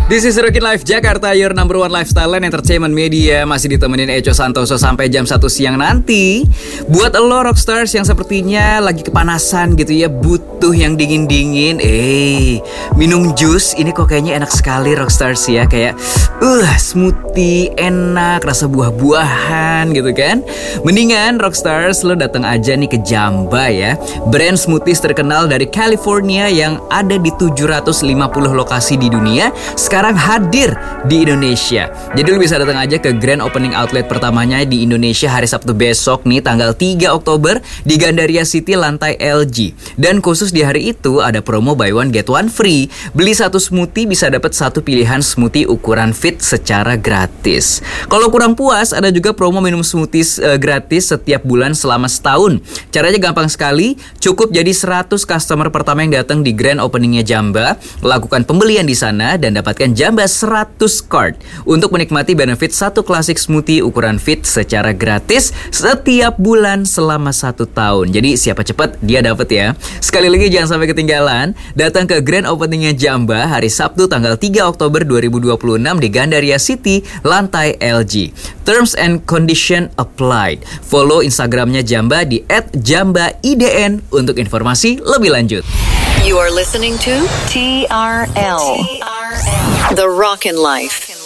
This is Rockin' Life Jakarta, your number one lifestyle and entertainment media. Masih ditemenin Echo Santoso sampai jam 1 siang nanti. Buat lo rockstars yang sepertinya lagi kepanasan gitu ya, butuh yang dingin-dingin, minum jus. Ini kok kayaknya enak sekali rockstars ya. Kayak smoothie, enak, rasa buah-buahan gitu kan. Mendingan rockstars lo datang aja nih ke Jamba ya. Brand smoothies terkenal dari California yang ada di 750 lokasi di dunia sekarang hadir di Indonesia. Jadi lu bisa datang aja ke grand opening outlet pertamanya di Indonesia hari Sabtu besok nih, tanggal 3 Oktober di Gandaria City lantai LG. Dan khusus di hari itu ada promo buy one get one free. Beli satu smoothie bisa dapat satu pilihan smoothie ukuran fit secara gratis. Kalau kurang puas, ada juga promo minum smoothies gratis setiap bulan selama setahun. Caranya gampang sekali, cukup jadi 100 customer pertama yang datang di grand openingnya Jamba, lakukan pembelian di sana dan dapatkan Jamba 100 card untuk menikmati benefit satu klasik smoothie ukuran fit secara gratis setiap bulan selama 1 tahun. Jadi siapa cepat dia dapat ya. Sekali lagi jangan sampai ketinggalan, datang ke grand openingnya Jamba hari Sabtu tanggal 3 Oktober 2026 di Gandaria City lantai LG. Terms and condition applied. Follow Instagramnya Jamba di @jambaidn untuk informasi lebih lanjut. You are listening to TRL, The Rockin' Life.